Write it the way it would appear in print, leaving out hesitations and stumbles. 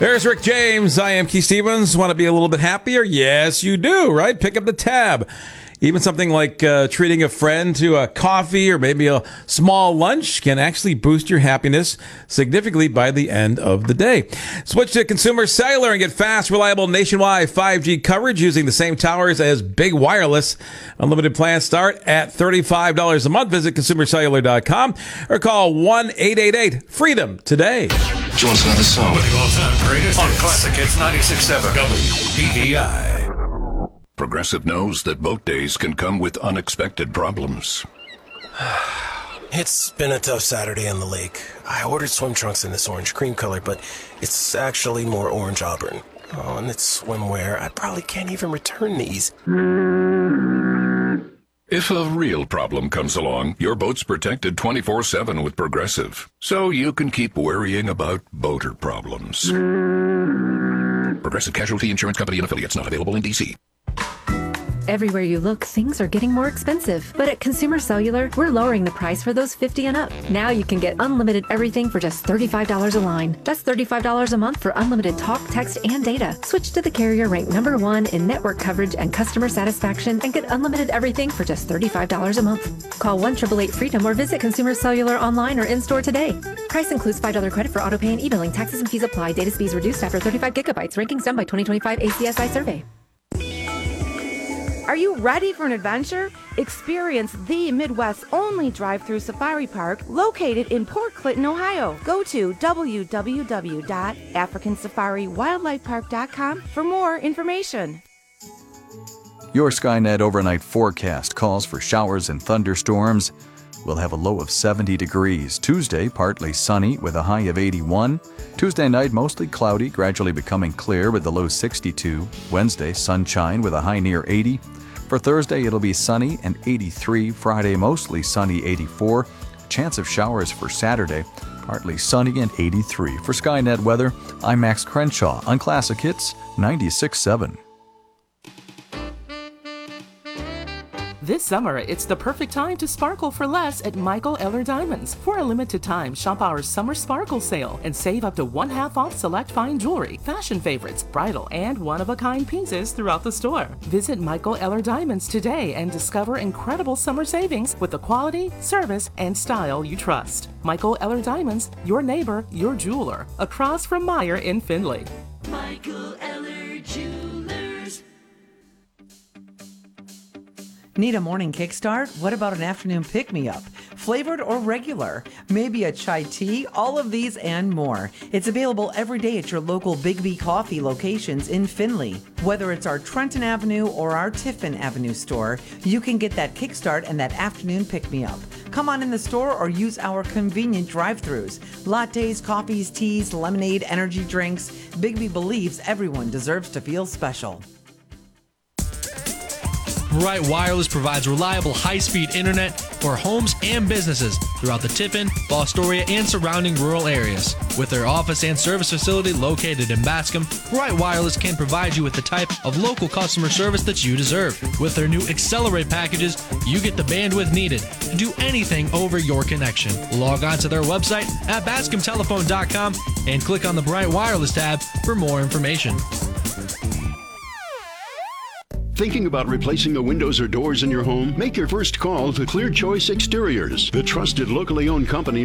There's Rick James. I am Keith Stevens. Want to be a little bit happier? Yes, you do, right? Pick up the tab. Even something like treating a friend to a coffee or maybe a small lunch can actually boost your happiness significantly by the end of the day. Switch to Consumer Cellular and get fast, reliable nationwide 5G coverage using the same towers as Big Wireless. Unlimited plans start at $35 a month. Visit consumercellular.com or call 1-888-FREEDOM today. She wants another song. With the all-time greatest on Classic Hits 96.7 WPVI. Progressive knows that boat days can come with unexpected problems. It's been a tough Saturday on the lake. I ordered swim trunks in this orange cream color, but it's actually more orange auburn. Oh, and it's swimwear. I probably can't even return these. If a real problem comes along, your boat's protected 24/7 with Progressive, so you can keep worrying about boater problems. Progressive Casualty Insurance Company and Affiliates, not available in D.C. Everywhere you look, things are getting more expensive. But at Consumer Cellular, we're lowering the price for those 50 and up. Now you can get unlimited everything for just $35 a line. That's $35 a month for unlimited talk, text, and data. Switch to the carrier ranked #1 in network coverage and customer satisfaction and get unlimited everything for just $35 a month. Call 1-888-FREEDOM or visit Consumer Cellular online or in-store today. Price includes $5 credit for autopay and e-billing. Taxes and fees apply. Data speeds reduced after 35 gigabytes. Rankings done by 2025 ACSI survey. Are you ready for an adventure? Experience the Midwest's only drive-through safari park located in Port Clinton, Ohio. Go to www.africansafariwildlifepark.com for more information. Your Skynet overnight forecast calls for showers and thunderstorms. We'll have a low of 70 degrees. Tuesday, partly sunny with a high of 81. Tuesday night, mostly cloudy, gradually becoming clear with the low 62. Wednesday, sunshine with a high near 80. For Thursday, it'll be sunny and 83. Friday, mostly sunny, 84. Chance of showers for Saturday, partly sunny and 83. For Skynet weather, I'm Max Crenshaw on Classic Hits 96.7. This summer, it's the perfect time to sparkle for less at Michael Eller Diamonds. For a limited time, shop our Summer Sparkle Sale and save up to 1/2 off select fine jewelry, fashion favorites, bridal, and one-of-a-kind pieces throughout the store. Visit Michael Eller Diamonds today and discover incredible summer savings with the quality, service, and style you trust. Michael Eller Diamonds, your neighbor, your jeweler, across from Meyer in Findlay. Michael Eller Jewelers. Need a morning kickstart? What about an afternoon pick-me-up? Flavored or regular? Maybe a chai tea? All of these and more. It's available every day at your local Big B Coffee locations in Findlay. Whether it's our Trenton Avenue or our Tiffin Avenue store, you can get that kickstart and that afternoon pick-me-up. Come on in the store or use our convenient drive-thrus. Lattes, coffees, teas, lemonade, energy drinks. Big B believes everyone deserves to feel special. Bright Wireless provides reliable high-speed internet for homes and businesses throughout the Tiffin, Fostoria, and surrounding rural areas. With their office and service facility located in Bascom, Bright Wireless can provide you with the type of local customer service that you deserve. With their new Accelerate packages, you get the bandwidth needed to do anything over your connection. Log on to their website at bascomtelephone.com and click on the Bright Wireless tab for more information. Thinking about replacing the windows or doors in your home? Make your first call to Clear Choice Exteriors, the trusted locally owned company